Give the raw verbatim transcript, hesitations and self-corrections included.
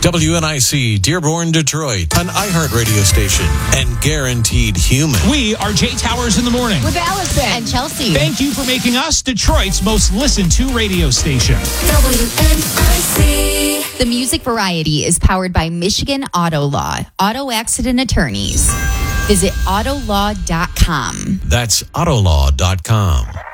W N I C, Dearborn, Detroit, an iHeart radio station, and guaranteed human. We are Jay Towers in the morning. With Allison. And Chelsea. Thank you for making us Detroit's most listened to radio station. W N I C. The Music Variety is powered by Michigan Auto Law, auto accident attorneys. Visit autolaw dot com. That's autolaw dot com.